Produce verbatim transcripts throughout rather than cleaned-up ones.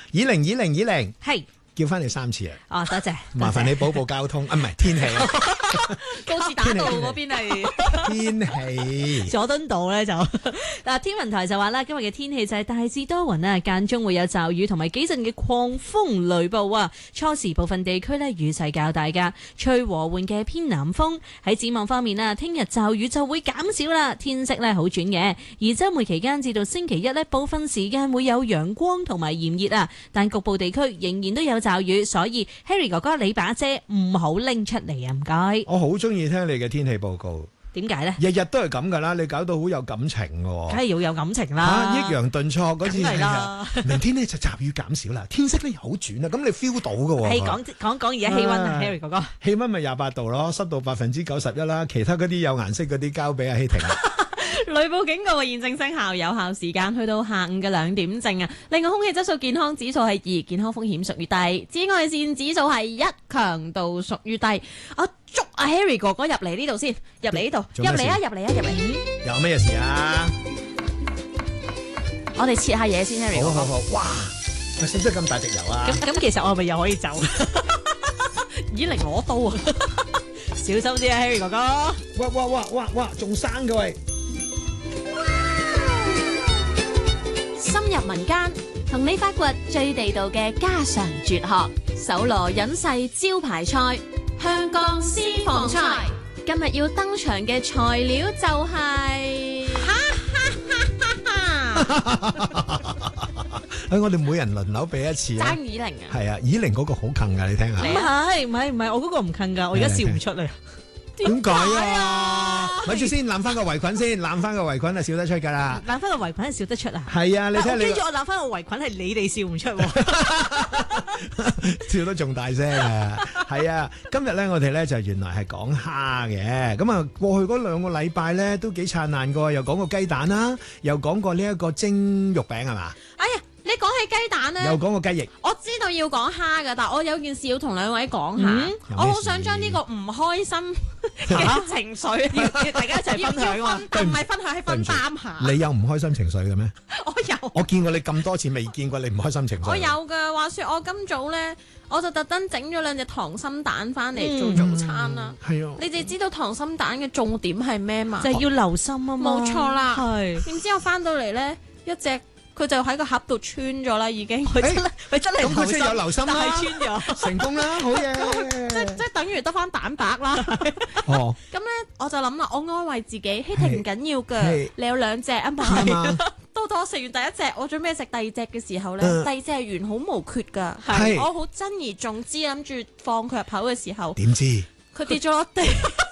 以玲以玲以玲， 係叫翻你三次啊！ 哦，多謝， 麻煩你補報交通啊，唔係天氣啊， 告士打道嗰邊係天氣。 佐敦道咧就嗱，天文台就話啦，今日嘅天氣就係大致多雲啊，間中會有驟雨同埋幾陣嘅狂風雷暴啊。初時部分地區咧雨勢較大噶，吹和緩嘅偏南風。喺展望方面啊，聽日驟雨就會減少啦，天色咧好轉嘅。而週末期間至到星期一咧，部分時間會有陽光同埋炎熱啊，但局部地區仍然都有驟雨，所以 Harry 哥哥你把遮唔好拎出嚟啊，唔該。 我好中意聽你嘅天氣報告。 點解咧？ 日日都係咁噶啦，你搞到好有感情嘅。 梗係要有感情啦。 嚇，抑揚頓挫嗰次梗係啦。 明天呢就驟雨減少啦，天色咧好轉啦，咁你 feel 到嘅喎。 係講講講而家氣溫啊，Harry 哥哥。 氣溫咪廿八度咯，濕度百分之九十一啦，其他嗰啲有顏色嗰啲交俾阿希婷。 雷暴警告現正生效，有效時間去到下午嘅兩點正啊！另外空氣質素健康指數係二，健康風險屬於低；紫外線指數係一，強度屬於低。我捉阿 Harry 哥哥入嚟呢度先，入嚟呢度，入嚟啊，入嚟啊，入嚟！ 有咩事啊？ 我哋切下嘢先 ，Harry 哥哥。 好好好，哇！喂，使唔使咁大滴油啊？ 咁咁，其實我係咪又可以走？ 咦，嚟攞刀啊！ 小心啲啊，Harry 哥哥！ 哇哇哇哇哇，仲生嘅喂！ 深入民間，同你發掘最地道嘅家常絕學，搜羅隱世招牌菜——香江私房菜。今日要登場嘅材料就係、是， 誒，我哋每人輪流俾一次啊！ 爭以玲啊！ 係啊，以玲嗰個好近㗎，你聽下。 唔係唔係唔係，我嗰個唔近㗎，我而家笑唔出嚟。 點解啊？咪住先，攬翻個圍裙先，攬翻個圍裙係笑得出㗎啦。 攬翻個圍裙係笑得出啊！ 係啊，你睇你。 跟住我攬翻個圍裙係你哋笑唔出喎， 笑得仲大聲啊！係啊，今日咧我哋咧就原來係講蝦嘅，咁啊過去嗰兩個禮拜咧都幾燦爛㗎，又講過雞蛋啦，又講過呢一個蒸肉餅係嘛？ 哎呀！你講起雞蛋咧， 又講個雞翼。 我知道要講蝦㗎，但係我有件事要同兩位講下。 嗯、 我好想將呢個唔開心嘅情緒要大家一齊分享啊！唔係分享，係分擔下。 你有唔開心情緒嘅咩？ 我有。 我見過你咁多次，未見過你唔開心情緒。 我有㗎，話說我今早咧，我就特登整咗兩隻溏心蛋翻嚟做早餐啦。 係啊。 你哋知道溏心蛋嘅重點係咩嘛？ 就係要留心啊嘛。 冇錯啦。 係。 然之後翻到嚟咧，一隻。佢就喺個盒度穿咗啦，已經。佢真係，佢真係。 咁佢真係有留心啦， 但係穿咗， 成功啦，好嘢。 即即等於得翻蛋白啦。 哦。咁咧，我就諗啦，我安慰自己，希婷唔緊要㗎，你有兩隻啊嘛。到到我食完第一隻，我準備食第二隻嘅時候咧，第二隻係完好無缺㗎。係。我好珍而重之諗住放佢入口嘅時候， 點知佢跌咗落地。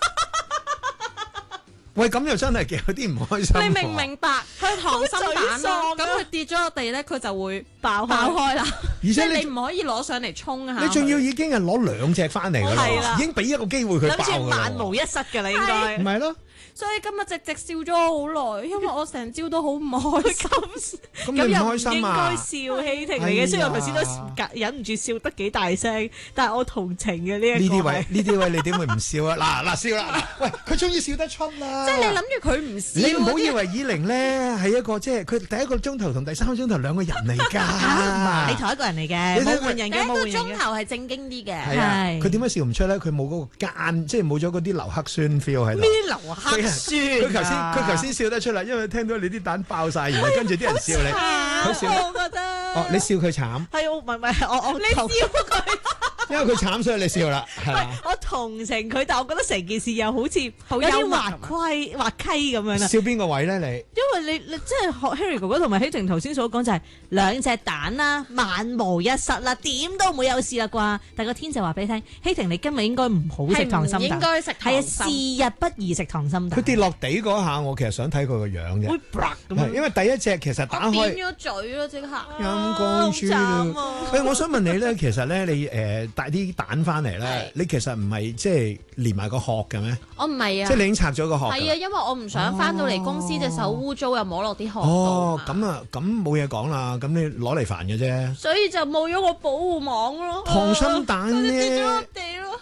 喂，咁又真係有啲唔開心。 你明唔明白？佢溏心蛋啦，咁佢跌咗落地咧，佢就會爆爆開啦。而且你唔可以攞上嚟沖下。 你仲要已經係攞兩隻翻嚟㗎啦，已經俾一個機會佢爆㗎啦。 諗住萬無一失㗎啦，應該。 唔係咯。 所以今日直直笑咗好耐，因為我成朝都好唔開心。 咁你唔開心啊？ 應該笑希婷嚟嘅，雖然我頭先都忍唔住笑得幾大聲，但係我同情嘅呢一個。 呢啲位，呢啲位你點會唔笑啊？嗱嗱笑啦！喂，佢終於笑得出啦！ 即係你諗住佢唔笑。 你唔好以為以玲咧係一個即係佢第一個鐘頭同第三個鐘頭兩個人嚟㗎。 你同一個人嚟嘅，冇換人嘅，冇換人嘅。 第一個鐘頭係正經啲嘅。 係啊，佢點解笑唔出咧？佢冇嗰個奸，即係冇咗嗰啲硫克酸 feel 喺度。 咩硫克？ 佢頭先佢頭先笑得出嚟，因為聽到你啲蛋爆晒，然後跟住啲人笑你，佢笑我覺得哦，你笑佢慘， 係我唔係唔係我我你笑佢， 因為佢慘所以你笑啦，係嘛？ 我同情佢，但我覺得成件事又好似有啲滑稽滑稽咁樣啦。 笑邊個位咧？你因為你你即係學 Harry 哥哥同埋希婷頭先所講就係兩隻蛋啦，萬無一失啦，點都唔會有事啦啩？但個天就話俾你聽，希婷你今日應該唔好食溏心蛋， 應該食係啊，是日不宜食溏心蛋。 佢跌落地嗰下，我其實想睇佢個樣啫。 會咁因為第一隻其實打開變咗嘴咯，即刻陰公豬啦。喂，我想問你咧，其實咧你誒帶啲蛋翻嚟咧，你其實唔係即係連埋個殼嘅咩？ 我唔係啊， 即係你已經拆咗個殼。 係啊，因為我唔想翻到嚟公司隻手污糟又摸落啲殼度。 哦，咁啊，咁冇嘢講啦，咁你攞嚟煩嘅啫。 所以就冇咗個保護網咯。 溏心蛋咧， 跌咗落地咯。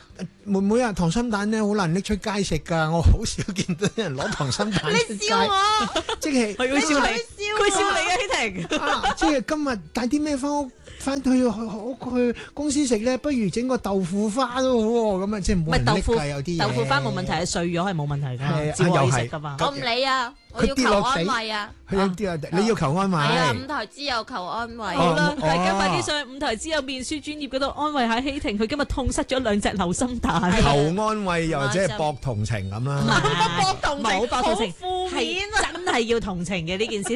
妹妹啊，溏心蛋咧好難拎出街食㗎，我好少見到啲人攞溏心蛋出街。 你笑我， 即係佢會笑你，佢笑你啊，希婷。 啊！即係今日帶啲咩翻屋翻去去去去公司食咧，不如整個豆腐花都好喎。咁啊，即係冇人拎唔係豆腐㗎有啲嘢豆腐花冇問題，係碎咗係冇問題係㗎，照可以啊又係食㗎嘛。 我唔理啊，我佢要求跌落地安慰啊！ 佢有啲啊，你要求安慰。 係啊，五台之友求安慰。 好啦， 哦大家快啲上去五台之友面書專頁嗰度安慰下希婷，佢今日痛失咗兩隻流心蛋。 求安慰又或者係博同情咁啦。 博同情， 冇博同情， 好負面啊係真係要同情嘅呢件事。